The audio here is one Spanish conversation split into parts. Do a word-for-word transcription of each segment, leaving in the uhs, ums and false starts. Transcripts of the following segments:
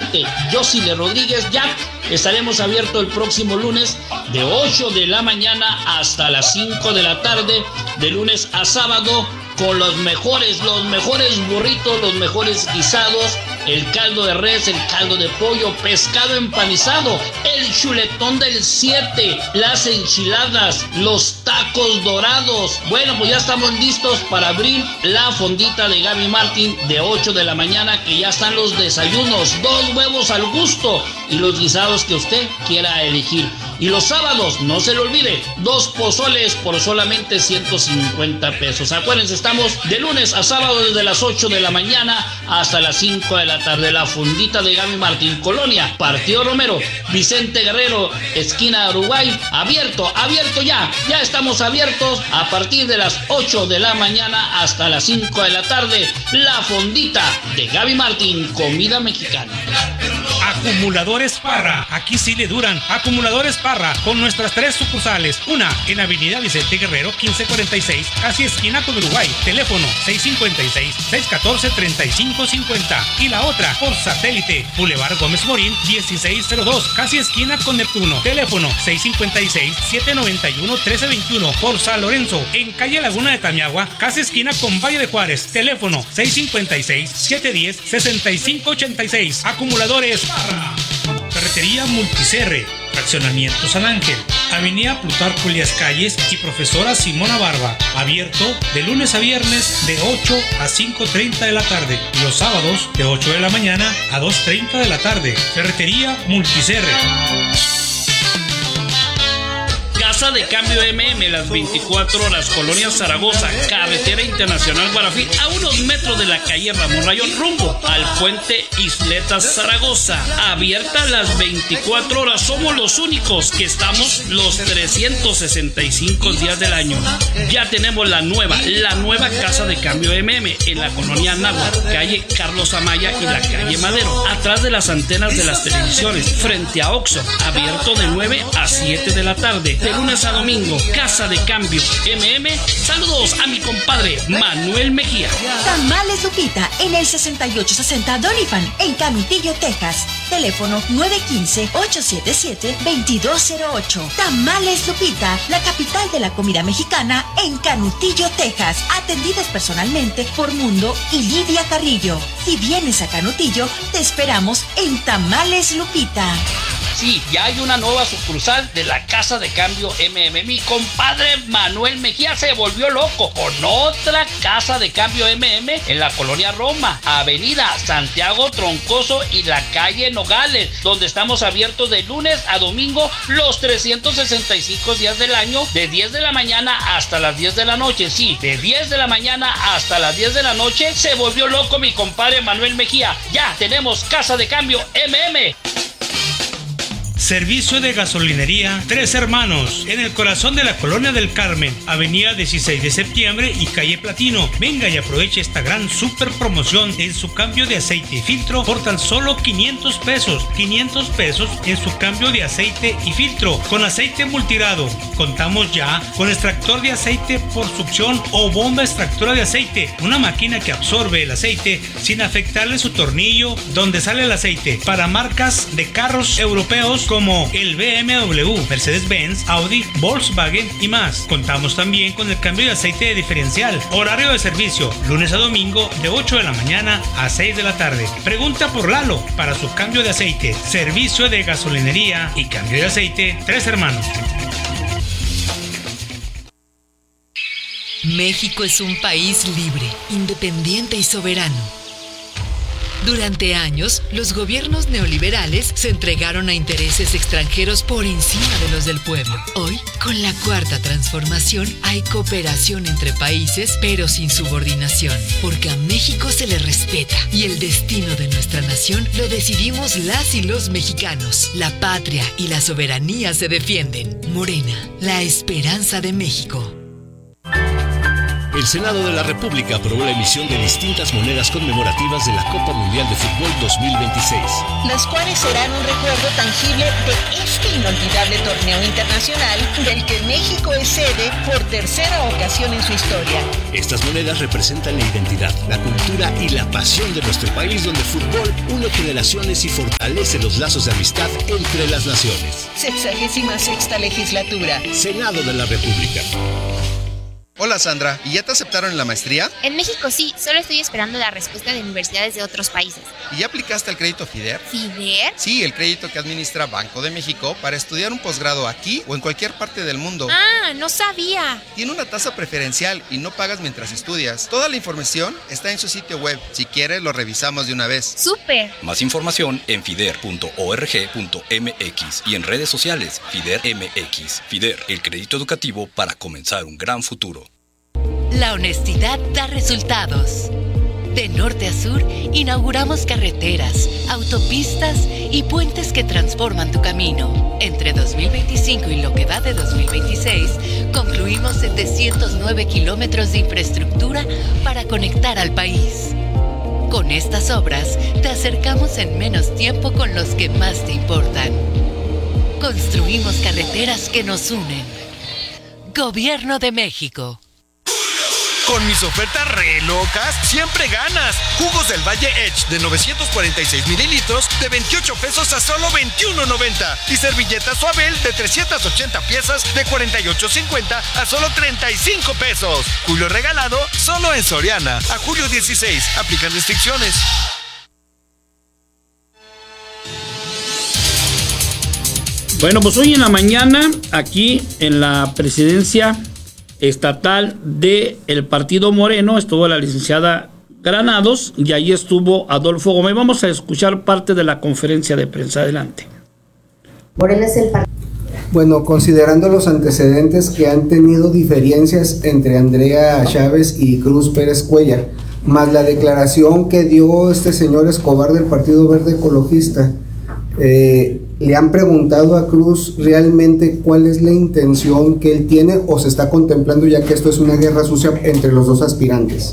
siete. Josile Rodríguez Jack. Estaremos abiertos el próximo lunes de ocho de la mañana hasta las cinco de la tarde, de lunes a sábado, con los mejores, los mejores burritos, los mejores guisados, el caldo de res, el caldo de pollo, pescado empanizado, el chuletón del siete, las enchiladas, los tacos dorados. Bueno, pues ya estamos listos para abrir la fondita de Gaby Martín de ocho de la mañana, que ya están los desayunos, dos huevos al gusto y los guisados que usted quiera elegir. Y los sábados, no se le olvide, dos pozoles por solamente ciento cincuenta pesos. Acuérdense, estamos de lunes a sábado desde las ocho de la mañana hasta las cinco de la tarde. La fundita de Gaby Martín, Colonia, Partido Romero, Vicente Guerrero, esquina Uruguay. Abierto, abierto ya, ya estamos abiertos a partir de las ocho de la mañana hasta las cinco de la tarde. La fondita de Gaby Martín, comida mexicana. Acumuladores Parra, aquí sí le duran. Acumuladores Parra, con nuestras tres sucursales. Una en Avenida Vicente Guerrero quince cuarenta y seis, casi esquina con Uruguay. Teléfono seis cinco seis, seis uno cuatro, tres cinco cinco cero. Y la otra por satélite, Boulevard Gómez Morín dieciséis cero dos, casi esquina con Neptuno. Teléfono seis cinco seis, siete nueve uno, uno tres dos uno. Por San Lorenzo, en calle Laguna de Tamiagua, casi esquina con Valle de Juárez. Teléfono seis cinco seis, siete uno cero, seis cinco ocho seis. Acumuladores Parra. Ferretería Multicerre, Fraccionamiento San Ángel, Avenida Plutarco Elías Calles y Profesora Simona Barba. Abierto de lunes a viernes de ocho a cinco treinta de la tarde. Y los sábados de ocho de la mañana a dos treinta de la tarde. Ferretería Multicerre. Casa de Cambio M M, las veinticuatro horas, Colonia Zaragoza, Carretera Internacional Guarafí, a unos metros de la calle Ramón Rayón, rumbo al puente Isletas Zaragoza. Abierta las veinticuatro horas, somos los únicos que estamos los trescientos sesenta y cinco días del año. Ya tenemos la nueva, la nueva Casa de Cambio M M en la Colonia Náhuatl, calle Carlos Amaya y la calle Madero, atrás de las antenas de las televisiones, frente a Oxxo. Abierto de nueve a siete de la tarde, de lunes a domingo. Casa de Cambio M M. Saludos a mi compadre Manuel Mejía. Tamales Lupita en el sesenta y ocho sesenta Doniphan en Canutillo, Texas. Teléfono nueve uno cinco, ocho siete siete, dos dos cero ocho. Tamales Lupita, la capital de la comida mexicana en Canutillo, Texas. Atendidas personalmente por Mundo y Lidia Carrillo. Si vienes a Canutillo, te esperamos en Tamales Lupita. Sí, ya hay una nueva sucursal de la Casa de Cambio M M. Mi compadre Manuel Mejía se volvió loco con otra Casa de Cambio M M en la Colonia Roma, Avenida Santiago Troncoso y la calle Nogales, donde estamos abiertos de lunes a domingo los trescientos sesenta y cinco días del año, de diez de la mañana hasta las diez de la noche. Sí, de diez de la mañana hasta las diez de la noche. Se volvió loco mi compadre Manuel Mejía. Ya tenemos Casa de Cambio M M. Servicio de gasolinería Tres Hermanos, en el corazón de la Colonia del Carmen, Avenida dieciséis de septiembre y calle Platino. Venga y aproveche esta gran super promoción en su cambio de aceite y filtro por tan solo quinientos pesos. quinientos pesos en su cambio de aceite y filtro con aceite multirado. Contamos ya con extractor de aceite por succión o bomba extractora de aceite, una máquina que absorbe el aceite sin afectarle su tornillo donde sale el aceite, para marcas de carros europeos como el B M W, Mercedes-Benz, Audi, Volkswagen y más. Contamos también con el cambio de aceite de diferencial. Horario de servicio, lunes a domingo de ocho de la mañana a seis de la tarde. Pregunta por Lalo para su cambio de aceite. Servicio de gasolinería y cambio de aceite Tres Hermanos. México es un país libre, independiente y soberano. Durante años, los gobiernos neoliberales se entregaron a intereses extranjeros por encima de los del pueblo. Hoy, con la cuarta transformación, hay cooperación entre países, pero sin subordinación, porque a México se le respeta y el destino de nuestra nación lo decidimos las y los mexicanos. La patria y la soberanía se defienden. Morena, la esperanza de México. El Senado de la República aprobó la emisión de distintas monedas conmemorativas de la Copa Mundial de Fútbol dos mil veintiséis. Las cuales serán un recuerdo tangible de este inolvidable torneo internacional del que México es sede por tercera ocasión en su historia. Estas monedas representan la identidad, la cultura y la pasión de nuestro país, donde el fútbol une generaciones y fortalece los lazos de amistad entre las naciones. Sexagésima sexta legislatura. Senado de la República. Hola Sandra, ¿y ya te aceptaron en la maestría? En México sí, solo estoy esperando la respuesta de universidades de otros países. ¿Y ya aplicaste el crédito FIDER? ¿FIDER? Sí, el crédito que administra Banco de México para estudiar un posgrado aquí o en cualquier parte del mundo. Ah, no sabía. Tiene una tasa preferencial y no pagas mientras estudias. Toda la información está en su sitio web. Si quieres, lo revisamos de una vez. ¡Súper! Más información en fider punto org punto mx y en redes sociales FIDER M X. FIDER, el crédito educativo para comenzar un gran futuro. La honestidad da resultados. De norte a sur, inauguramos carreteras, autopistas y puentes que transforman tu camino. Entre dos mil veinticinco y lo que va de dos mil veintiséis, concluimos setecientos nueve kilómetros de infraestructura para conectar al país. Con estas obras, te acercamos en menos tiempo con los que más te importan. Construimos carreteras que nos unen. Gobierno de México. Con mis ofertas re locas, siempre ganas. Jugos del Valle Edge de novecientos cuarenta y seis mililitros de veintiocho pesos a solo veintiuno noventa. Y servilletas Suabel de trescientas ochenta piezas de cuarenta y ocho cincuenta a solo treinta y cinco pesos. Julio regalado solo en Soriana. A julio dieciséis. Aplican restricciones. Bueno, pues hoy en la mañana, aquí en la presidencia estatal del partido Moreno, estuvo la licenciada Granados y ahí estuvo Adolfo Gómez. Vamos a escuchar parte de la conferencia de prensa. Adelante. Moreno es el partido. Bueno, considerando los antecedentes que han tenido diferencias entre Andrea Chávez y Cruz Pérez Cuellar, más la declaración que dio este señor Escobar del Partido Verde Ecologista, eh, ¿le han preguntado a Cruz realmente cuál es la intención que él tiene o se está contemplando, ya que esto es una guerra sucia entre los dos aspirantes?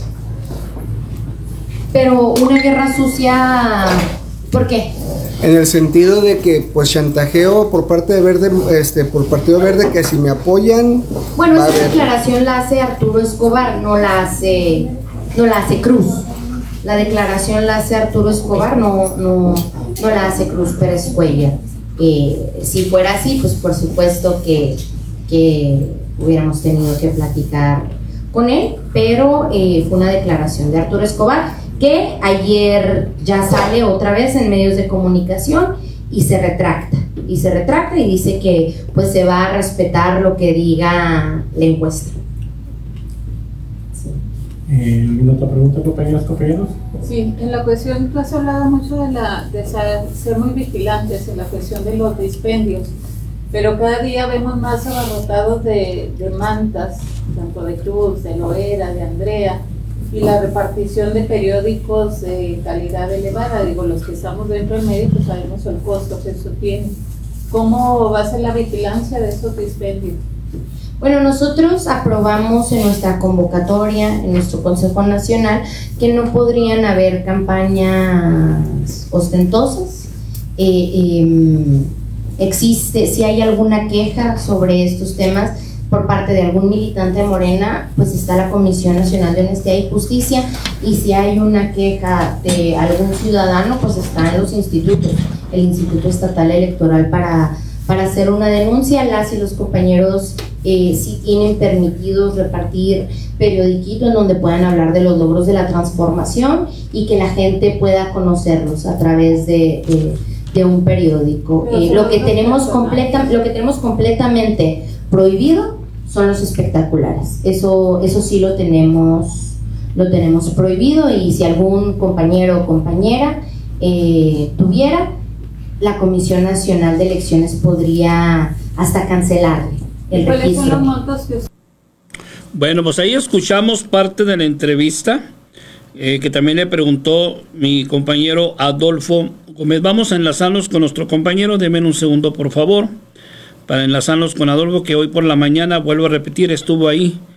Pero una guerra sucia, ¿por qué? En el sentido de que pues chantajeo por parte de Verde, este, por Partido Verde, que si me apoyan. Bueno, esa declaración la hace Arturo Escobar, no la hace, no la hace Cruz. La declaración la hace Arturo Escobar, no, no, no la hace Cruz Pérez Cuellar. Eh, si fuera así, pues por supuesto que, que hubiéramos tenido que platicar con él, pero eh, fue una declaración de Arturo Escobar que ayer ya sale otra vez en medios de comunicación y se retracta, y se retracta y dice que pues se va a respetar lo que diga la encuesta. Eh, ¿Alguna otra pregunta, compañeras, compañeros? Sí, en la cuestión, tú has hablado mucho de, la, de ser muy vigilantes en la cuestión de los dispendios, pero cada día vemos más abarrotados de, de mantas, tanto de Cruz, de Loera, de Andrea, y la repartición de periódicos de calidad elevada. Digo, los que estamos dentro del medio, pues sabemos el costo que eso tiene. ¿Cómo va a ser la vigilancia de esos dispendios? Bueno, nosotros aprobamos en nuestra convocatoria, en nuestro Consejo Nacional, que no podrían haber campañas ostentosas. Eh, eh, existe, si hay alguna queja sobre estos temas por parte de algún militante de Morena, pues está la Comisión Nacional de Honestidad y Justicia, y si hay una queja de algún ciudadano, pues está en los institutos, el Instituto Estatal Electoral para, para hacer una denuncia. Las y los compañeros eh, sí tienen permitidos repartir periodiquitos en donde puedan hablar de los logros de la transformación y que la gente pueda conocerlos a través de, de, de un periódico. Eh, lo que tenemos completa, lo que tenemos completamente prohibido son los espectaculares. Eso, eso sí lo tenemos, lo tenemos prohibido, y si algún compañero o compañera eh, tuviera, la Comisión Nacional de Elecciones podría hasta cancelarle el registro. ¿Cuáles son los montos que usted... Bueno, pues ahí escuchamos parte de la entrevista eh, que también le preguntó mi compañero Adolfo Gómez. Vamos a enlazarnos con nuestro compañero. Deme un segundo, por favor, para enlazarnos con Adolfo, que hoy por la mañana, vuelvo a repetir, estuvo ahí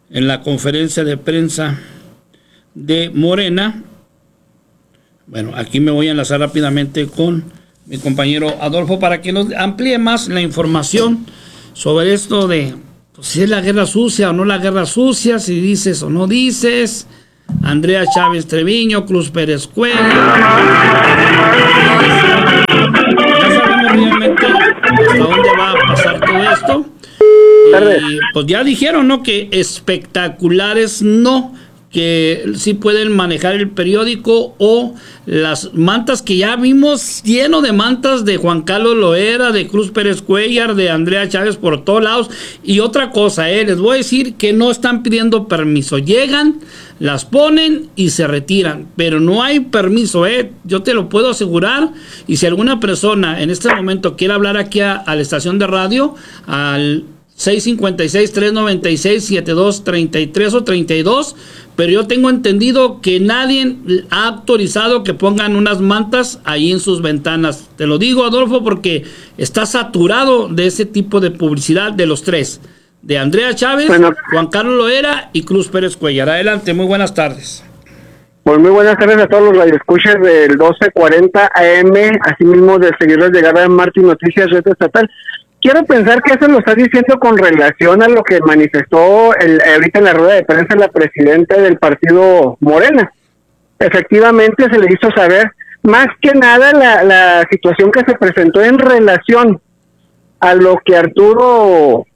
en la conferencia de prensa de Morena. Bueno, aquí me voy a enlazar rápidamente con mi compañero Adolfo para que nos amplíe más la información sobre esto de pues, si es la guerra sucia o no la guerra sucia, si dices o no dices. Andrea Chávez Treviño, Cruz Pérez Cuellar. Ya sabemos realmente hasta dónde va a pasar todo esto. Y pues ya dijeron, ¿no? Que espectaculares no, que sí pueden manejar el periódico o las mantas que ya vimos lleno de mantas de Juan Carlos Loera, de Cruz Pérez Cuellar, de Andrea Chávez por todos lados. Y otra cosa, eh, les voy a decir que no están pidiendo permiso, llegan, las ponen y se retiran, pero no hay permiso, eh, yo te lo puedo asegurar. Y si alguna persona en este momento quiere hablar aquí a, a la estación de radio, al seis cinco seis, tres nueve seis, siete dos tres tres o treinta y dos, pero yo tengo entendido que nadie ha autorizado que pongan unas mantas ahí en sus ventanas. Te lo digo, Adolfo, porque está saturado de ese tipo de publicidad de los tres, de Andrea Chávez, bueno, Juan Carlos Loera y Cruz Pérez Cuellar. Adelante, muy buenas tardes. Pues muy buenas tardes a todos los radioescuchas del doce cuarenta A M, asimismo de seguidores de Gara Martín Noticias Red Estatal. Quiero pensar que eso lo está diciendo con relación a lo que manifestó el, ahorita en la rueda de prensa la presidenta del partido Morena. Efectivamente se le hizo saber más que nada la, la situación que se presentó en relación a lo que Arturo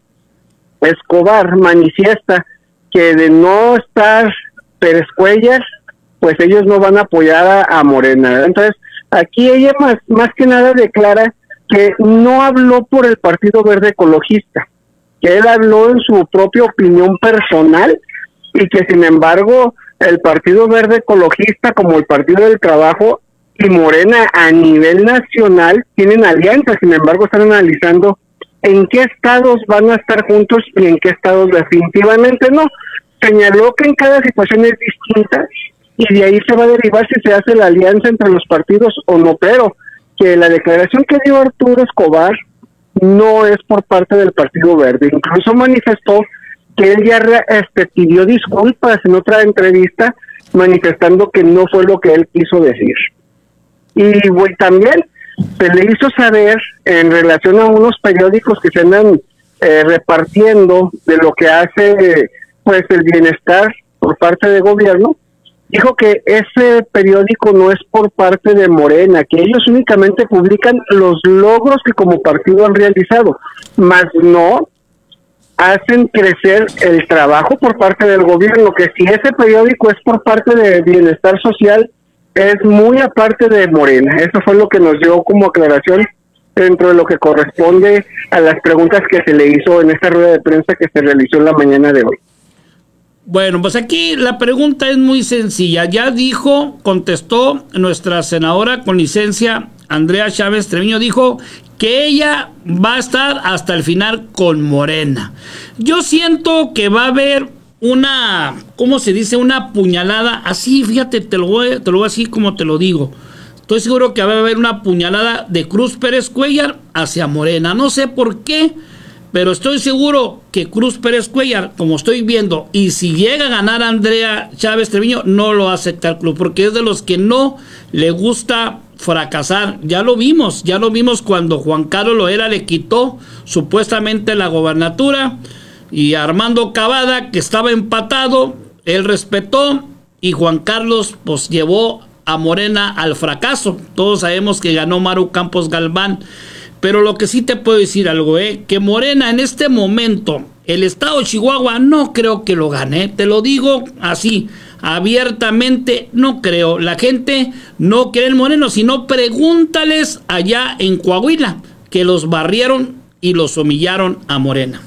Escobar manifiesta, que de no estar Pérez Cuellar, pues ellos no van a apoyar a, a Morena. Entonces, aquí ella más, más que nada declara que no habló por el Partido Verde Ecologista, que él habló en su propia opinión personal y que sin embargo el Partido Verde Ecologista como el Partido del Trabajo y Morena a nivel nacional tienen alianzas, sin embargo están analizando en qué estados van a estar juntos y en qué estados definitivamente no. Señaló que en cada situación es distinta y de ahí se va a derivar si se hace la alianza entre los partidos o no, pero que la declaración que dio Arturo Escobar no es por parte del Partido Verde. Incluso manifestó que él ya este, pidió disculpas en otra entrevista, manifestando que no fue lo que él quiso decir. Y bueno, también se le hizo saber en relación a unos periódicos que se andan eh, repartiendo de lo que hace pues el bienestar por parte del gobierno. Dijo que ese periódico no es por parte de Morena, que ellos únicamente publican los logros que como partido han realizado, más no hacen crecer el trabajo por parte del gobierno, que si ese periódico es por parte de Bienestar Social, es muy aparte de Morena. Eso fue lo que nos dio como aclaración dentro de lo que corresponde a las preguntas que se le hizo en esta rueda de prensa que se realizó en la mañana de hoy. Bueno, pues aquí la pregunta es muy sencilla. Ya dijo, contestó nuestra senadora con licencia, Andrea Chávez Treviño, dijo que ella va a estar hasta el final con Morena. Yo siento que va a haber una, ¿cómo se dice? Una puñalada, así, fíjate, te lo voy, te lo voy así como te lo digo. Estoy seguro que va a haber una puñalada de Cruz Pérez Cuellar hacia Morena. No sé por qué, pero estoy seguro que Cruz Pérez Cuellar, como estoy viendo, y si llega a ganar Andrea Chávez Treviño, no lo va a aceptar el club, porque es de los que no le gusta fracasar. Ya lo vimos, ya lo vimos cuando Juan Carlos Loera le quitó supuestamente la gobernatura, y Armando Cavada, que estaba empatado, él respetó, y Juan Carlos pues llevó a Morena al fracaso. Todos sabemos que ganó Maru Campos Galván. Pero lo que sí te puedo decir algo, ¿eh? Que Morena en este momento, el estado de Chihuahua, no creo que lo gane, ¿eh? Te lo digo así, abiertamente, no creo. La gente no cree en Moreno, sino pregúntales allá en Coahuila, que los barrieron y los humillaron a Morena.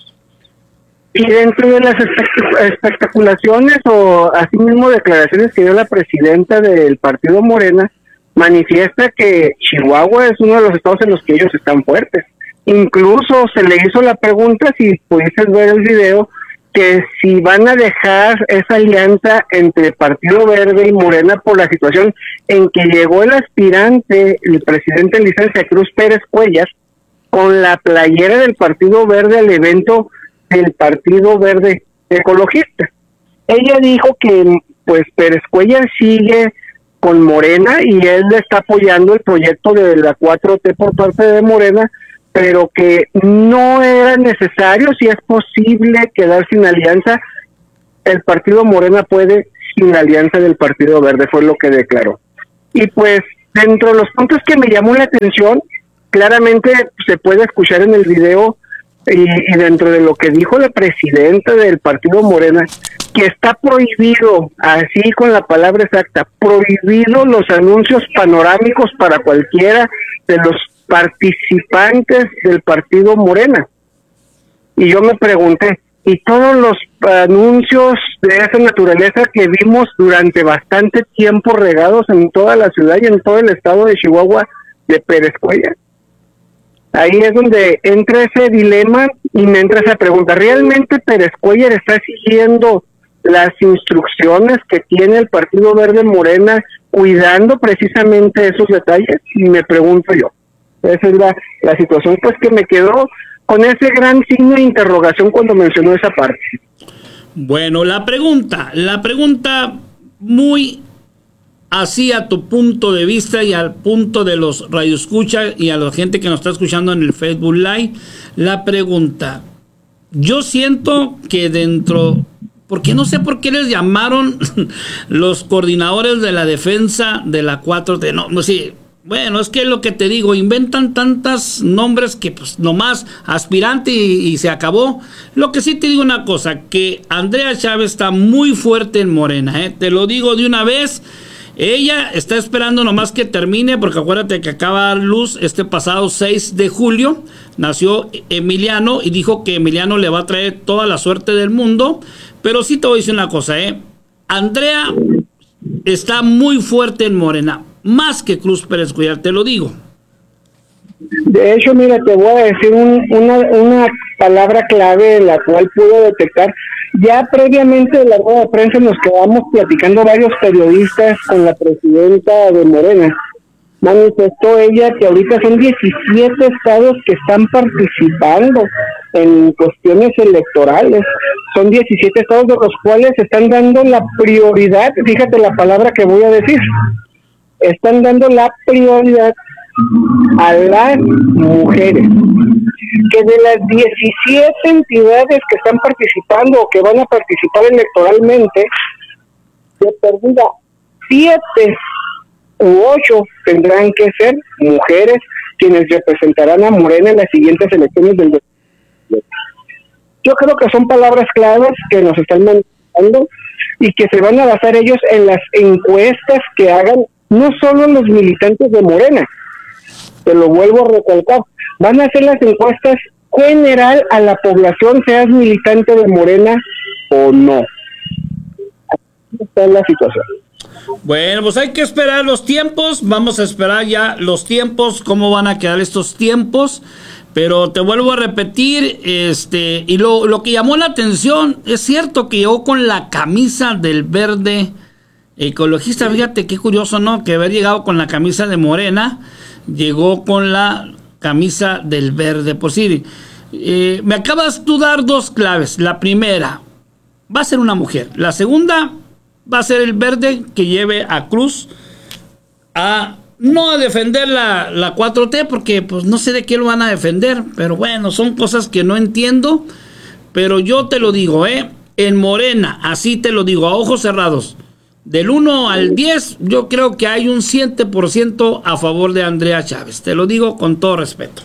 Y dentro de las espectaculaciones o asimismo declaraciones que dio la presidenta del partido Morena, manifiesta que Chihuahua es uno de los estados en los que ellos están fuertes. Incluso se le hizo la pregunta, si pudieses ver el video, que si van a dejar esa alianza entre Partido Verde y Morena por la situación en que llegó el aspirante, el presidente en licencia Cruz Pérez Cuellar, con la playera del Partido Verde al evento del Partido Verde ecologista. Ella dijo que pues Pérez Cuellar sigue con Morena y él está apoyando el proyecto de la cuatro T por parte de Morena, pero que no era necesario, si es posible quedar sin alianza, el partido Morena puede sin la alianza del Partido Verde, fue lo que declaró. Y pues dentro de los puntos que me llamó la atención, claramente se puede escuchar en el video y, y dentro de lo que dijo la presidenta del Partido Morena, que está prohibido, así con la palabra exacta, prohibido los anuncios panorámicos para cualquiera de los participantes del Partido Morena. Y yo me pregunté, ¿y todos los anuncios de esa naturaleza que vimos durante bastante tiempo regados en toda la ciudad y en todo el estado de Chihuahua de Pérez Cuellar? Ahí es donde entra ese dilema y me entra esa pregunta. ¿Realmente Pérez Cuellar está siguiendo las instrucciones que tiene el Partido Verde Morena, cuidando precisamente esos detalles? Y me pregunto yo. Esa es la, la situación pues que me quedó con ese gran signo de interrogación cuando mencionó esa parte. Bueno, la pregunta, la pregunta muy así a tu punto de vista y al punto de los radioescuchas y a la gente que nos está escuchando en el Facebook Live, la pregunta, yo siento que dentro, porque no sé por qué les llamaron los coordinadores de la defensa de la cuatro T, no, no sé. Bueno, es que lo que te digo, inventan tantos nombres que pues nomás aspirante y, y se acabó. Lo que sí te digo una cosa, que Andrea Chávez está muy fuerte en Morena, ¿eh? Te lo digo de una vez, ella está esperando nomás que termine, porque acuérdate que acaba de dar luz este pasado seis de julio, nació Emiliano y dijo que Emiliano le va a traer toda la suerte del mundo, pero sí te voy a decir una cosa, ¿eh? Andrea está muy fuerte en Morena. Más que Cruz Pérez Cuellar, te lo digo. De hecho, mira, te voy a decir un, una, una palabra clave en la cual pude detectar. Ya previamente de la rueda de prensa nos quedamos platicando varios periodistas con la presidenta de Morena. Manifestó ella que ahorita son diecisiete estados que están participando en cuestiones electorales. Son diecisiete estados de los cuales están dando la prioridad, fíjate la palabra que voy a decir, están dando la prioridad a las mujeres, que de las diecisiete entidades que están participando o que van a participar electoralmente, de perdida, siete u ocho tendrán que ser mujeres quienes representarán a Morena en las siguientes elecciones del dos mil diecisiete. Yo creo que son palabras claves que nos están mandando y que se van a basar ellos en las encuestas que hagan no solo los militantes de Morena, te lo vuelvo a recalcar, van a hacer las encuestas general a la población, seas militante de Morena o no. Así está la situación. Bueno, pues hay que esperar los tiempos, vamos a esperar ya los tiempos, cómo van a quedar estos tiempos, pero te vuelvo a repetir, este, y lo, lo que llamó la atención, es cierto que llegó con la camisa del Verde Ecologista, fíjate qué curioso, ¿no? Que haber llegado con la camisa de Morena, llegó con la camisa del Verde. Por si eh, me acabas tú dar dos claves. La primera, va a ser una mujer. La segunda, va a ser el Verde que lleve a Cruz a, no a defender la, la cuatro T, porque pues no sé de qué lo van a defender, pero bueno, son cosas que no entiendo, pero yo te lo digo, ¿eh? En Morena, así te lo digo, a ojos cerrados, del uno al diez, yo creo que hay un siete por ciento a favor de Andrea Chávez. Te lo digo con todo respeto.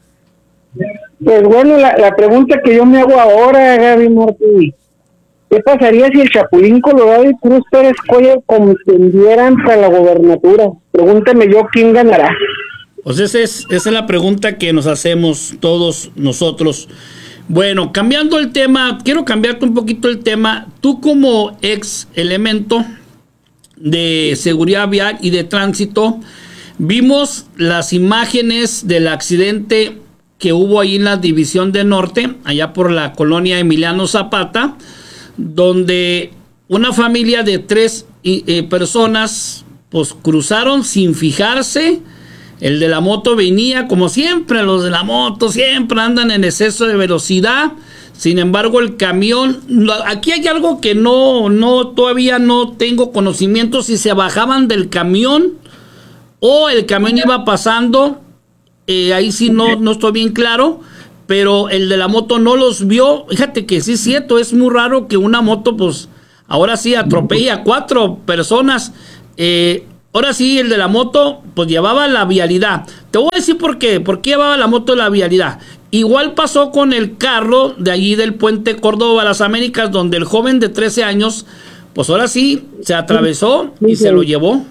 Pues bueno, la, la pregunta que yo me hago ahora, Gaby Martí, ¿qué pasaría si el Chapulín Colorado y Cruz Pérez Cuellar contendieran para la gobernatura? Pregúntame yo, ¿quién ganará? Pues esa es, esa es la pregunta que nos hacemos todos nosotros. Bueno, cambiando el tema, quiero cambiarte un poquito el tema. Tú como ex elemento de seguridad vial y de tránsito, vimos las imágenes del accidente que hubo ahí en la División del Norte, allá por la colonia Emiliano Zapata, donde una familia de tres eh, personas pues cruzaron sin fijarse. El de la moto venía, como siempre, los de la moto siempre andan en exceso de velocidad, Sin embargo, el camión, aquí hay algo que no, no, todavía no tengo conocimiento si se bajaban del camión o el camión iba pasando, eh, ahí sí no, no estoy bien claro, pero el de la moto no los vio. Fíjate que sí es cierto, es muy raro que una moto, pues, ahora sí atropella a cuatro personas. Eh, ahora sí, el de la moto, pues llevaba la vialidad. Te voy a decir por qué, por qué llevaba la moto la vialidad. Igual pasó con el carro de allí del Puente Córdoba a las Américas, donde el joven de trece años, pues ahora sí, se atravesó y se lo llevó.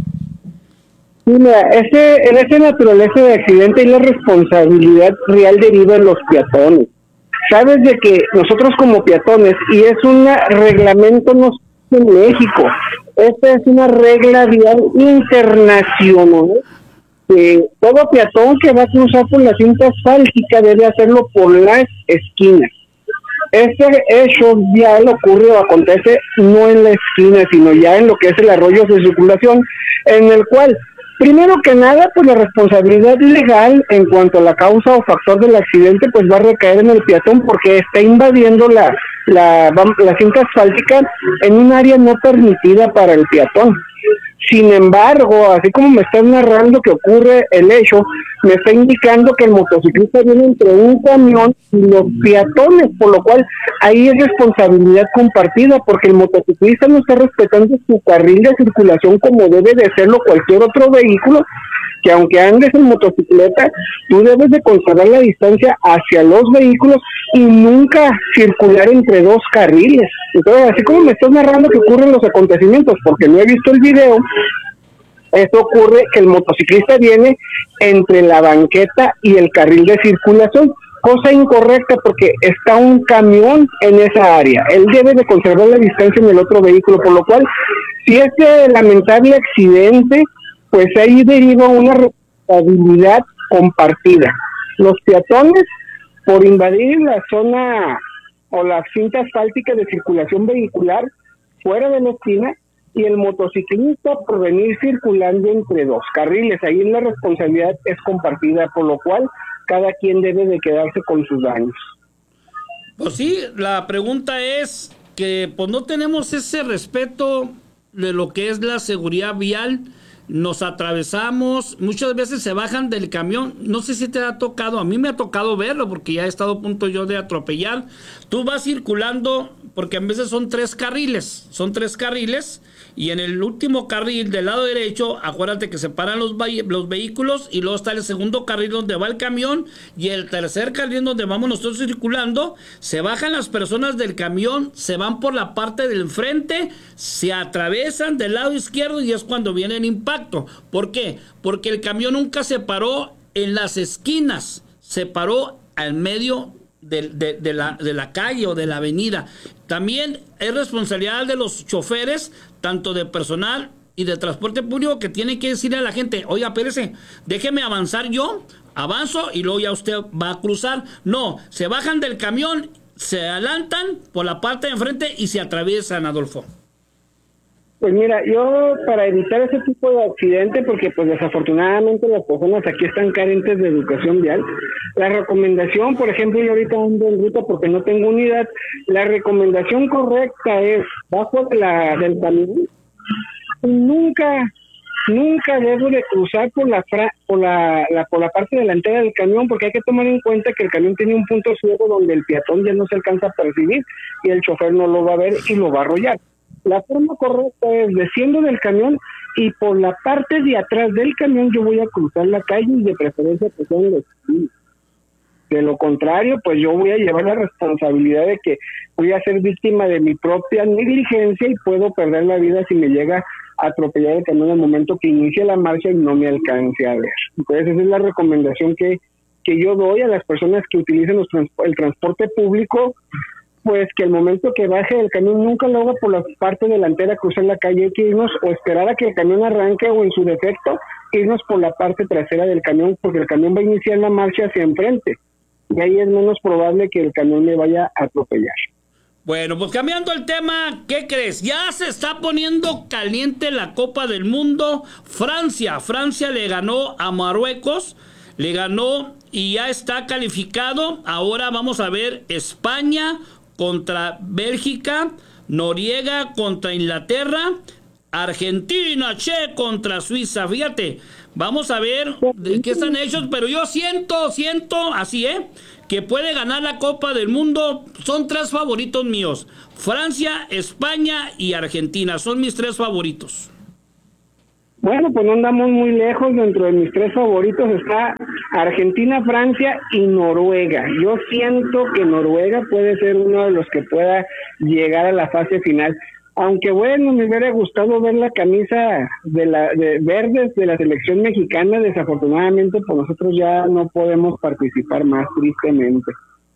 Mira, ese, en esa naturaleza de accidente y la responsabilidad real deriva en los peatones. Sabes de que nosotros como peatones, y es un reglamento no en México, esta es una regla vial internacional, que todo peatón que va a cruzar por la cinta asfáltica debe hacerlo por las esquinas. Este hecho vial ocurre o acontece no en la esquina, sino ya en lo que es el arroyo de circulación, en el cual, primero que nada, pues la responsabilidad legal en cuanto a la causa o factor del accidente, pues va a recaer en el peatón porque está invadiendo la, la, la cinta asfáltica en un área no permitida para el peatón. Sin embargo, así como me estás narrando que ocurre el hecho, me está indicando que el motociclista viene entre un camión y los peatones, por lo cual ahí es responsabilidad compartida, porque el motociclista no está respetando su carril de circulación como debe de hacerlo cualquier otro vehículo, que aunque andes en motocicleta, tú debes de conservar la distancia hacia los vehículos y nunca circular entre dos carriles. Entonces, así como me estás narrando que ocurren los acontecimientos, porque no he visto el video, esto ocurre que el motociclista viene entre la banqueta y el carril de circulación, cosa incorrecta porque está un camión en esa área. Él debe de conservar la distancia en el otro vehículo, por lo cual, si este lamentable accidente, pues ahí deriva una responsabilidad compartida. Los peatones, por invadir la zona o la cinta asfáltica de circulación vehicular fuera de la esquina, y el motociclista por venir circulando entre dos carriles. Ahí la responsabilidad es compartida, por lo cual cada quien debe de quedarse con sus daños. Pues sí, la pregunta es que pues no tenemos ese respeto de lo que es la seguridad vial. Nos atravesamos, muchas veces se bajan del camión, no sé si te ha tocado, a mí me ha tocado verlo porque ya he estado a punto yo de atropellar. Tú vas circulando, porque a veces son tres carriles, son tres carriles, y en el último carril del lado derecho, acuérdate que separan los, los vehículos, y luego está el segundo carril donde va el camión, y el tercer carril donde vamos nosotros circulando. Se bajan las personas del camión, se van por la parte del frente, se atravesan del lado izquierdo, y es cuando viene el impacto. ¿Por qué? Porque el camión nunca se paró en las esquinas, se paró al medio de, de, de, la, de la calle o de la avenida. También es responsabilidad de los choferes, tanto de personal y de transporte público, que tienen que decirle a la gente: oiga, espérese, déjeme avanzar yo, avanzo y luego ya usted va a cruzar. No, se bajan del camión, se adelantan por la parte de enfrente y se atraviesan, Adolfo. Pues mira, yo para evitar ese tipo de accidente, porque pues desafortunadamente las personas aquí están carentes de educación vial, la recomendación, por ejemplo, yo ahorita ando en ruta porque no tengo unidad, la recomendación correcta es bajo de la, del camión, nunca, nunca debo de cruzar por la, fra, por la, la por la parte delantera del camión, porque hay que tomar en cuenta que el camión tiene un punto ciego donde el peatón ya no se alcanza a percibir y el chofer no lo va a ver y lo va a arrollar. La forma correcta es desciendo del camión y por la parte de atrás del camión yo voy a cruzar la calle, y de preferencia que sea en la esquina. De lo contrario, pues yo voy a llevar la responsabilidad de que voy a ser víctima de mi propia negligencia y puedo perder la vida si me llega a atropellar el camión en el momento que inicie la marcha y no me alcance a ver. Entonces esa es la recomendación que, que yo doy a las personas que utilicen los trans, el transporte público, pues que el momento que baje del camión nunca lo haga por la parte delantera, cruzar la calle, hay que irnos o esperar a que el camión arranque, o en su defecto irnos por la parte trasera del camión, porque el camión va a iniciar la marcha hacia enfrente y ahí es menos probable que el camión me vaya a atropellar. Bueno, pues cambiando el tema, ¿qué crees? Ya se está poniendo caliente la Copa del Mundo. Francia, Francia le ganó a Marruecos. le ganó y ya está calificado. Ahora vamos a ver España contra Bélgica, Noriega contra Inglaterra, Argentina, che, contra Suiza. Fíjate, vamos a ver de qué están hechos, pero yo siento, siento, así, ¿eh? que puede ganar la Copa del Mundo. Son tres favoritos míos: Francia, España y Argentina. Son mis tres favoritos. Bueno, pues no andamos muy lejos. Dentro de mis tres favoritos está Argentina, Francia y Noruega. Yo siento que Noruega puede ser uno de los que pueda llegar a la fase final. Aunque bueno, me hubiera gustado ver la camisa de la de verdes de la selección mexicana. Desafortunadamente, pues nosotros ya no podemos participar más, tristemente.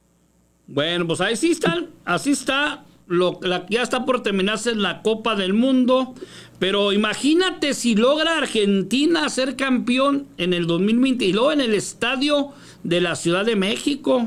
Bueno, pues ahí sí está, así está. Lo, la, ya está por terminarse la Copa del Mundo, pero imagínate si logra Argentina ser campeón en el dos mil veinte y luego en el estadio de la Ciudad de México.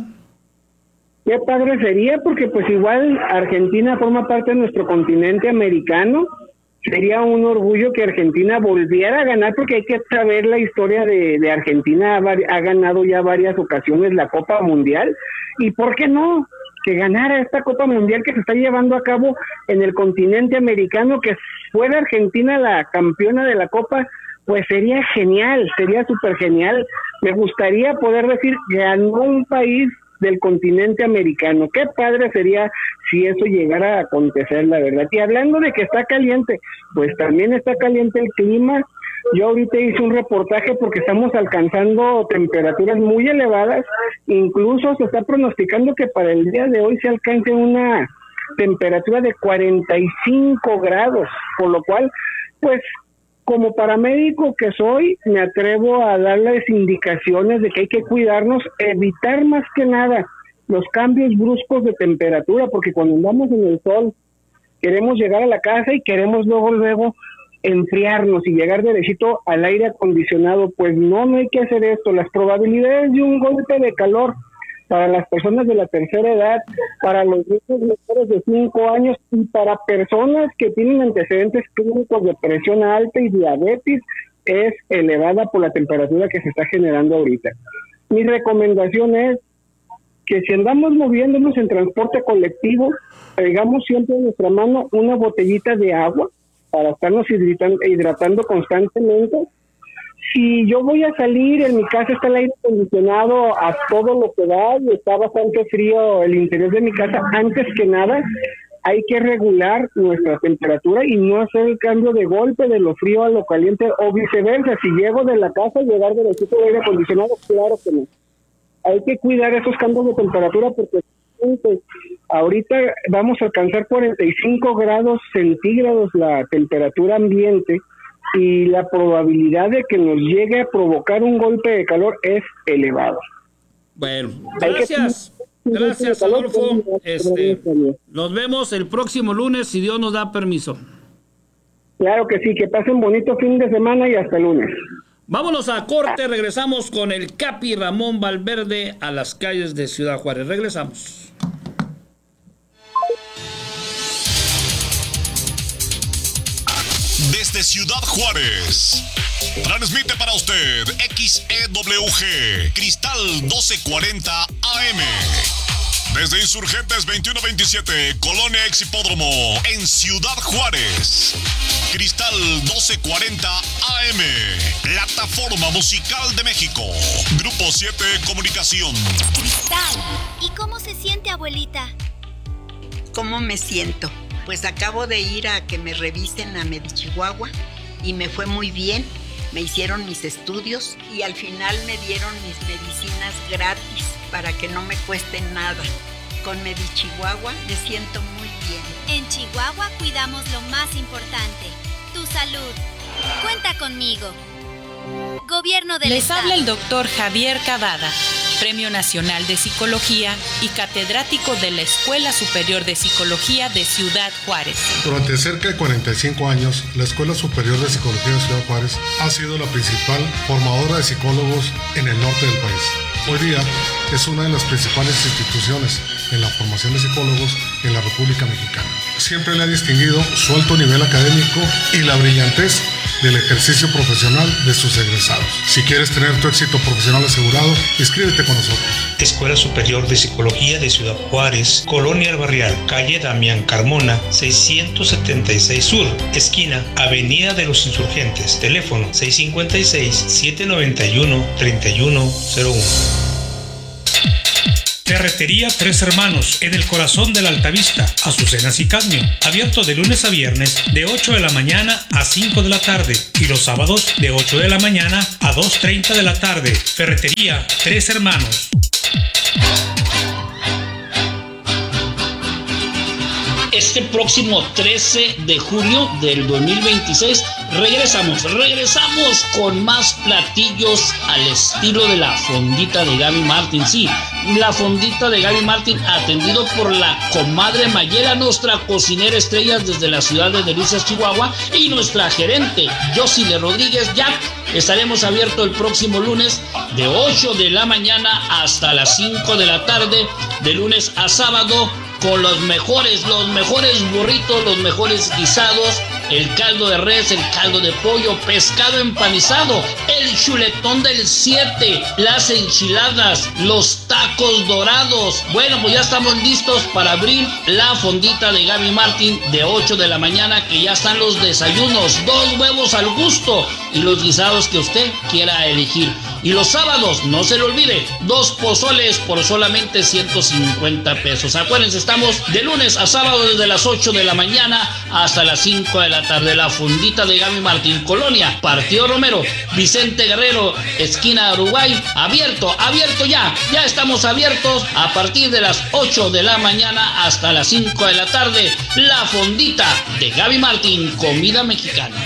Qué padre sería, porque pues igual Argentina forma parte de nuestro continente americano. Sería un orgullo que Argentina volviera a ganar, porque hay que saber la historia de, de Argentina. Ha, ha ganado ya varias ocasiones la Copa Mundial, y ¿por qué no? Que ganara esta Copa Mundial que se está llevando a cabo en el continente americano, que fuera Argentina la campeona de la Copa, pues sería genial, sería súper genial. Me gustaría poder decir que ganó un país del continente americano. Qué padre sería si eso llegara a acontecer, la verdad. Y hablando de que está caliente, pues también está caliente el clima. Yo ahorita hice un reportaje porque estamos alcanzando temperaturas muy elevadas. Incluso se está pronosticando que para el día de hoy se alcance una temperatura de cuarenta y cinco grados, por lo cual, pues, como paramédico que soy, me atrevo a darles indicaciones de que hay que cuidarnos, evitar más que nada los cambios bruscos de temperatura, porque cuando andamos en el sol queremos llegar a la casa y queremos luego, luego enfriarnos y llegar derechito al aire acondicionado. Pues no, no hay que hacer esto. Las probabilidades de un golpe de calor para las personas de la tercera edad, para los niños menores de cinco años y para personas que tienen antecedentes clínicos de presión alta y diabetes es elevada por la temperatura que se está generando ahorita. Mi recomendación es que si andamos moviéndonos en transporte colectivo, traigamos siempre en nuestra mano una botellita de agua para estarnos hidratando, hidratando constantemente. Si yo voy a salir, en mi casa está el aire acondicionado a todo lo que da y está bastante frío el interior de mi casa. Antes que nada, hay que regular nuestra temperatura y no hacer el cambio de golpe de lo frío a lo caliente o viceversa. Si llego de la casa, llegar derechito de aire acondicionado, claro que no. Hay que cuidar esos cambios de temperatura porque ahorita vamos a alcanzar cuarenta y cinco grados centígrados la temperatura ambiente y la probabilidad de que nos llegue a provocar un golpe de calor es elevado. Bueno, gracias. Gracias, Adolfo. Este, nos vemos el próximo lunes si Dios nos da permiso. Claro que sí, que pasen bonito fin de semana y hasta el lunes. Vámonos a corte, regresamos con el Capi Ramón Valverde a las calles de Ciudad Juárez. Regresamos. Desde Ciudad Juárez, transmite para usted X E W G Cristal doce cuarenta A M. Desde Insurgentes veintiuno veintisiete, Colonia Ex Hipódromo, en Ciudad Juárez. Cristal doce cuarenta A M, Plataforma Musical de México. Grupo siete Comunicación. Cristal, ¿y cómo se siente, abuelita? ¿Cómo me siento? Pues acabo de ir a que me revisen a Medichihuahua y me fue muy bien. Me hicieron mis estudios y al final me dieron mis medicinas gratis para que no me cuesten nada. Con Medichihuahua me siento muy bien. En Chihuahua cuidamos lo más importante, tu salud. Cuenta conmigo. Gobierno del Les Estado. habla el doctor Javier Cavada, Premio Nacional de Psicología y catedrático de la Escuela Superior de Psicología de Ciudad Juárez. Durante cerca de cuarenta y cinco años, la Escuela Superior de Psicología de Ciudad Juárez ha sido la principal formadora de psicólogos en el norte del país. Hoy día es una de las principales instituciones en la formación de psicólogos en la República Mexicana. Siempre le ha distinguido su alto nivel académico y la brillantez del ejercicio profesional de sus egresados. Si quieres tener tu éxito profesional asegurado, inscríbete con nosotros. Escuela Superior de Psicología de Ciudad Juárez, Colonia El Barrial, calle Damián Carmona, seiscientos setenta y seis Sur, esquina Avenida de los Insurgentes, teléfono seis cinco seis, siete nueve uno, tres uno cero uno. Ferretería Tres Hermanos, en el corazón de la Altavista, Azucenas y Cadmio, abierto de lunes a viernes de ocho de la mañana a cinco de la tarde y los sábados de ocho de la mañana a dos treinta de la tarde. Ferretería Tres Hermanos. Este próximo trece de julio del dos mil veintiséis regresamos, regresamos con más platillos al estilo de la fondita de Gaby Martín. Sí, la fondita de Gaby Martín, atendido por la comadre Mayela, nuestra cocinera estrella desde la ciudad de Delicias, Chihuahua, y nuestra gerente, Josile Rodríguez Jack. Estaremos abiertos el próximo lunes de ocho de la mañana hasta las cinco de la tarde, de lunes a sábado, con los mejores, los mejores burritos, los mejores guisados, el caldo de res, el caldo de pollo, pescado empanizado, el chuletón del siete, las enchiladas, los tacos dorados. Bueno, pues ya estamos listos para abrir la fondita de Gaby Martín de ocho de la mañana, que ya están los desayunos, dos huevos al gusto y los guisados que usted quiera elegir. Y los sábados, no se le olvide, dos pozoles por solamente ciento cincuenta pesos. Acuérdense, estamos de lunes a sábado desde las ocho de la mañana hasta las cinco de la tarde. La fondita de Gaby Martín, Colonia Partido Romero, Vicente Guerrero, esquina Uruguay. Abierto, abierto ya. Ya estamos abiertos a partir de las ocho de la mañana hasta las cinco de la tarde. La fondita de Gaby Martín, comida mexicana.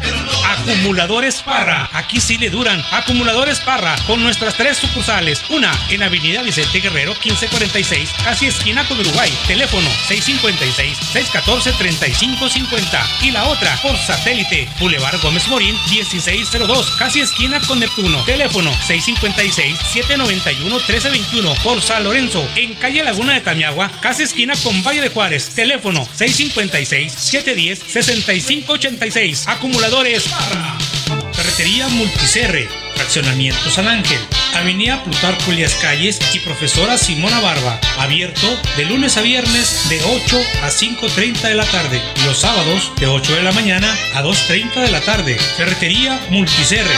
Acumuladores Parra, aquí sí le duran. Acumuladores Parra, con nuestras tres sucursales. Una en Avenida Vicente Guerrero quince cuarenta y seis, casi esquina con Uruguay. Teléfono seis cinco seis, seis uno cuatro, tres cinco cinco cero. Y la otra por satélite, Boulevard Gómez Morín dieciséis cero dos, casi esquina con Neptuno. Teléfono seis cinco seis, siete nueve uno, uno tres dos uno. Por San Lorenzo, en calle Laguna de Tamiagua, casi esquina con Valle de Juárez. Teléfono seis cinco seis, siete uno cero, seis cinco ocho seis. Acumuladores Parra. Ferretería Multicerre, Fraccionamiento San Ángel, Avenida Plutarco Elías Calles y Profesora Simona Barba. Abierto de lunes a viernes de ocho a cinco treinta de la tarde y los sábados de ocho de la mañana a dos treinta de la tarde. Ferretería Multicerre.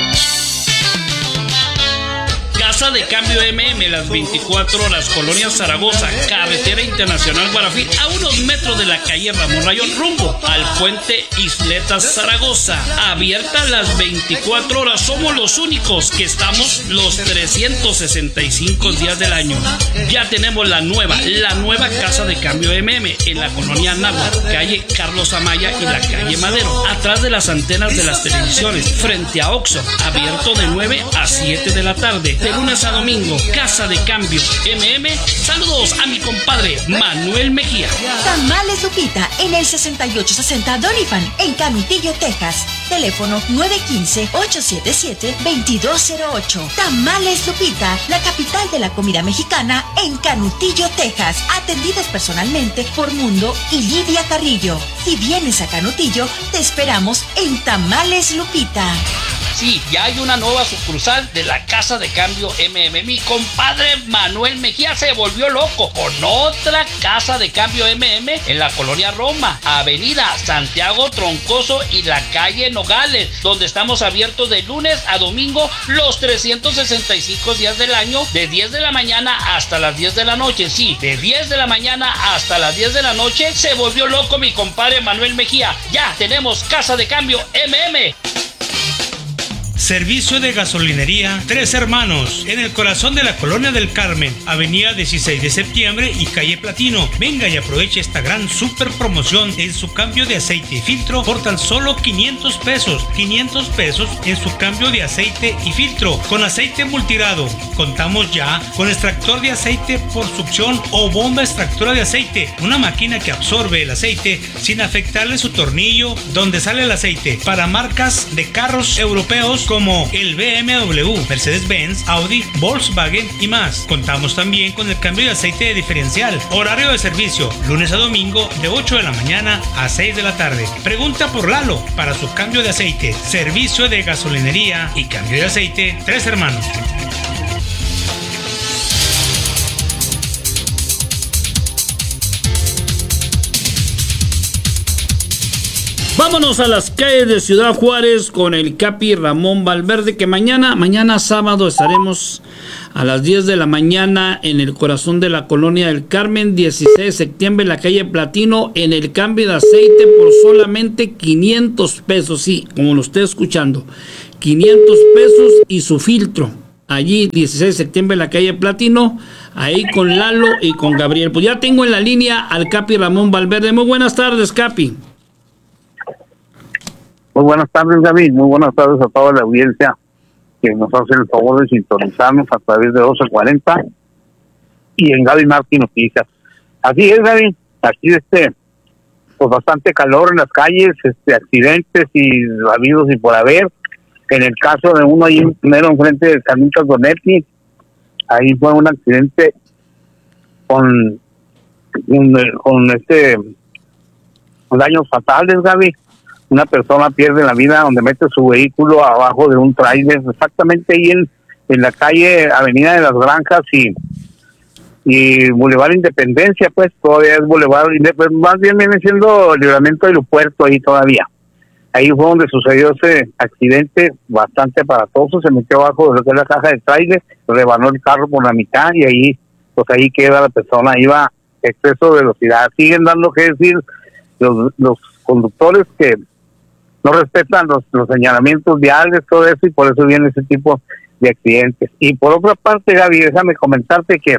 Casa de Cambio M M, las veinticuatro horas, Colonia Zaragoza, Carretera Internacional Guarafí, a unos metros de la calle Ramón Rayón, rumbo al puente Isletas Zaragoza. Abierta las veinticuatro horas, somos los únicos que estamos los trescientos sesenta y cinco días del año. Ya tenemos la nueva, la nueva Casa de Cambio M M en la colonia Náhuatl, calle Carlos Amaya y la calle Madero, atrás de las antenas de las televisiones, frente a Oxxo. Abierto de nueve a siete de la tarde, de lunes a domingo. Casa de Cambio M M. Saludos a mi compadre Manuel Mejía. Tamales Lupita en el sesenta y ocho sesenta Doniphan en Canutillo, Texas. Teléfono nueve uno cinco, ocho siete siete, dos dos cero ocho. Tamales Lupita, la capital de la comida mexicana en Canutillo, Texas. Atendidas personalmente por Mundo y Lidia Carrillo. Si vienes a Canutillo, te esperamos en Tamales Lupita. Sí, ya hay una nueva sucursal de la Casa de Cambio M M. Mi compadre Manuel Mejía se volvió loco con otra Casa de Cambio M M en la colonia Roma, Avenida Santiago Troncoso y la calle Nogales, donde estamos abiertos de lunes a domingo los trescientos sesenta y cinco días del año, de diez de la mañana hasta las diez de la noche. Sí, de diez de la mañana hasta las diez de la noche. Se volvió loco mi compadre Manuel Mejía. Ya tenemos Casa de Cambio M M. Servicio de gasolinería Tres Hermanos, en el corazón de la Colonia del Carmen, Avenida dieciséis de septiembre y calle Platino. Venga y aproveche esta gran super promoción en su cambio de aceite y filtro por tan solo quinientos pesos. quinientos pesos en su cambio de aceite y filtro con aceite multirado. Contamos ya con extractor de aceite por succión o bomba extractora de aceite, una máquina que absorbe el aceite sin afectarle su tornillo donde sale el aceite, para marcas de carros europeos como el B M W, Mercedes-Benz, Audi, Volkswagen y más. Contamos también con el cambio de aceite diferencial. Horario de servicio, lunes a domingo de ocho de la mañana a seis de la tarde. Pregunta por Lalo para su cambio de aceite. Servicio de gasolinería y cambio de aceite Tres Hermanos. Vámonos a las calles de Ciudad Juárez con el Capi Ramón Valverde, que mañana, mañana sábado estaremos a las diez de la mañana en el corazón de la Colonia del Carmen, dieciséis de septiembre, en la calle Platino, en el cambio de aceite por solamente quinientos pesos, sí, como lo estoy escuchando, quinientos pesos y su filtro. Allí, dieciséis de septiembre, en la calle Platino, ahí con Lalo y con Gabriel. Pues ya tengo en la línea al Capi Ramón Valverde. Muy buenas tardes, Capi. Muy buenas tardes, Gaby. Muy buenas tardes a toda la audiencia que nos hace el favor de sintonizarnos a través de doce cuarenta y en Gaby Martín Noticias. Así es, Gaby. Aquí, este, pues bastante calor en las calles, este, accidentes y habidos y por haber. En el caso de uno ahí primero enfrente de Carnitas Donetti, ahí fue un accidente con, con, con este daños fatales, Gaby. Una persona pierde la vida donde mete su vehículo abajo de un tráiler, exactamente ahí en, en la calle Avenida de las Granjas y, y Boulevard Independencia, pues todavía es Boulevard Independencia, más bien viene siendo Libramiento Aeropuerto ahí todavía. Ahí fue donde sucedió ese accidente bastante aparatoso, se metió abajo de lo que es la caja de tráiler, rebanó el carro por la mitad y ahí, pues ahí queda la persona, iba a exceso de velocidad. Siguen dando que decir los, los conductores que no respetan los, los señalamientos viales, todo eso, y por eso viene ese tipo de accidentes. Y por otra parte, Gaby, déjame comentarte que,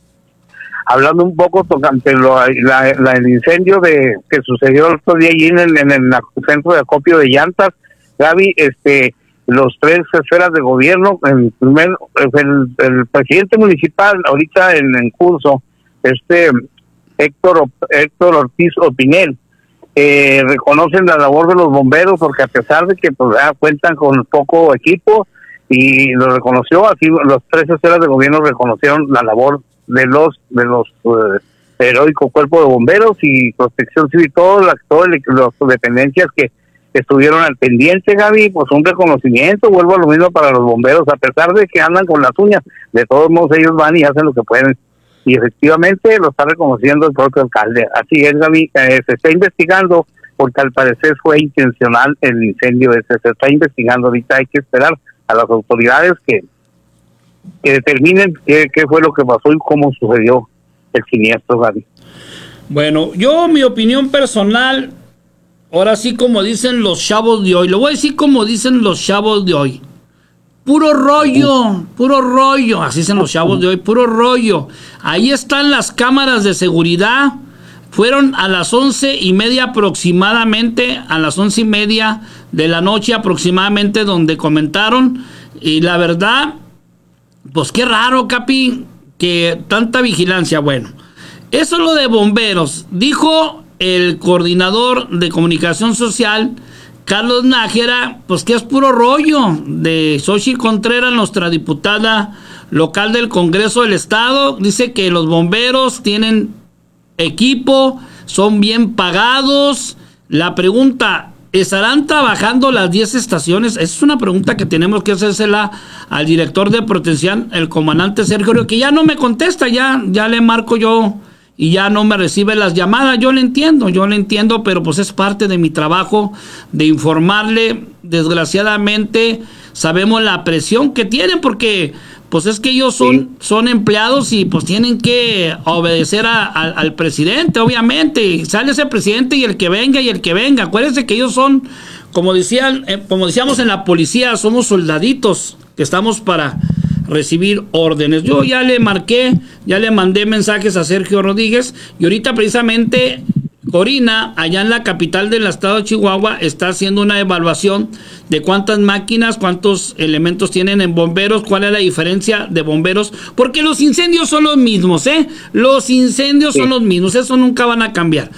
hablando un poco tocante lo, la, la, el incendio de que sucedió el otro día allí en el, en el centro de acopio de llantas, Gaby, este, los tres esferas de gobierno, el primer, el, el presidente municipal, ahorita en, en curso, este Héctor, Héctor Ortiz Opinel, Eh, reconocen la labor de los bomberos porque a pesar de que pues, ya cuentan con poco equipo y lo reconoció, así los tres esferas de gobierno reconocieron la labor de los de los uh, heroicos cuerpos de bomberos y protección civil, todas las todas las dependencias que estuvieron al pendiente, Gaby, pues un reconocimiento, vuelvo a lo mismo para los bomberos, a pesar de que andan con las uñas, de todos modos ellos van y hacen lo que pueden. Y efectivamente lo está reconociendo el propio alcalde. Así es, Gaby, eh, se está investigando porque al parecer fue intencional el incendio ese, se está investigando ahorita, hay que esperar a las autoridades que, que determinen qué, qué fue lo que pasó y cómo sucedió el siniestro, Gaby. Bueno, yo mi opinión personal, ahora sí como dicen los chavos de hoy, lo voy a decir como dicen los chavos de hoy. Puro rollo, puro rollo, así dicen los chavos de hoy, puro rollo. Ahí están las cámaras de seguridad, fueron a las once y media aproximadamente, a las once y media de la noche aproximadamente donde comentaron, y la verdad, pues qué raro, Capi, que tanta vigilancia. Bueno, eso es lo de bomberos, dijo el coordinador de comunicación social, Carlos Nájera, pues que es puro rollo de Xochitl Contreras, nuestra diputada local del Congreso del Estado. Dice que los bomberos tienen equipo, son bien pagados. La pregunta, ¿estarán trabajando las diez estaciones? Esa es una pregunta que tenemos que hacérsela al director de protección, el comandante Sergio Río, que ya no me contesta, ya, ya le marco yo y ya no me recibe las llamadas. Yo le entiendo, yo le entiendo, pero pues es parte de mi trabajo de informarle. Desgraciadamente sabemos la presión que tienen porque pues es que ellos son, son empleados y pues tienen que obedecer a, a, al presidente, obviamente. Sale ese presidente y el que venga y el que venga. Acuérdense que ellos son, como decían, eh, como decíamos en la policía, somos soldaditos que estamos para recibir órdenes. Yo ya le marqué, ya le mandé mensajes a Sergio Rodríguez y ahorita precisamente Corina, allá en la capital del estado de Chihuahua, está haciendo una evaluación de cuántas máquinas, cuántos elementos tienen en bomberos, cuál es la diferencia de bomberos, porque los incendios son los mismos, ¿eh? Los incendios sí. son los mismos, eso nunca van a cambiar.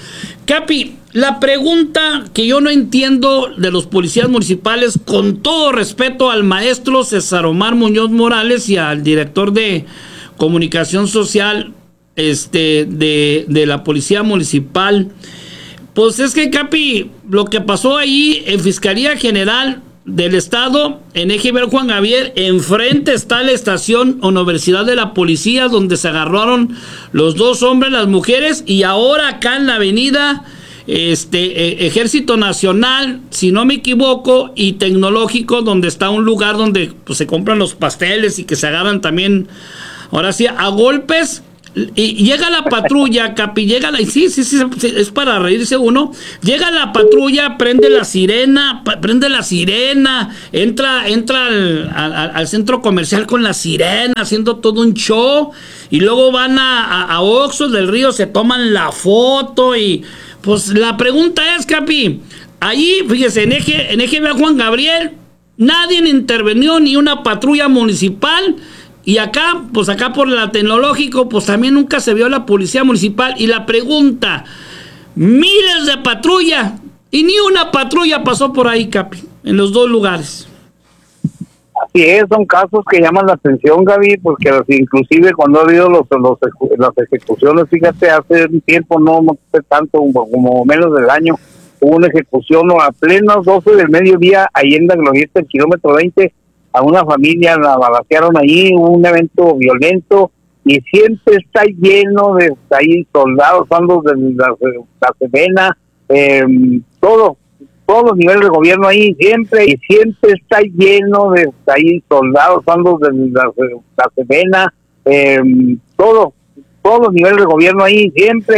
Capi, la pregunta que yo no entiendo de los policías municipales, con todo respeto al maestro César Omar Muñoz Morales y al director de comunicación social este, de, de la policía municipal, pues es que, Capi, lo que pasó ahí en Fiscalía General del Estado, en Eje Juan Gabriel, enfrente está la estación Universidad de la Policía, donde se agarraron los dos hombres, las mujeres, y ahora acá en la avenida este eh, Ejército Nacional, si no me equivoco, y Tecnológico, donde está un lugar donde pues, se compran los pasteles y que se agarran también, ahora sí, a golpes. Y llega la patrulla, Capi, llega la... Sí, sí, sí, es para reírse uno. Llega la patrulla, prende la sirena, prende la sirena, entra entra al, al, al centro comercial con la sirena, haciendo todo un show, y luego van a, a, a Oxxo del Río, se toman la foto, y pues la pregunta es, Capi, ahí, fíjese, en Eje, en Eje Juan Gabriel, nadie intervenió, ni una patrulla municipal. Y acá, pues acá por la Tecnológico, pues también nunca se vio la policía municipal. Y la pregunta, miles de patrulla, y ni una patrulla pasó por ahí, Capi, en los dos lugares. Así es, son casos que llaman la atención, Gaby, porque inclusive cuando ha habido los, los las ejecuciones, fíjate, hace un tiempo, no, no sé tanto, como menos del año, hubo una ejecución a plenos doce del mediodía, ahí en la glorieta del kilómetro veinte, a una familia la balacearon ahí, un evento violento, y siempre está lleno de ahí soldados, bandos de la, la Sedena, eh, todo, todos los niveles de gobierno ahí, siempre, y siempre está lleno de ahí soldados, bandos de la, la Sedena, eh, todo, todos los niveles de gobierno ahí, siempre.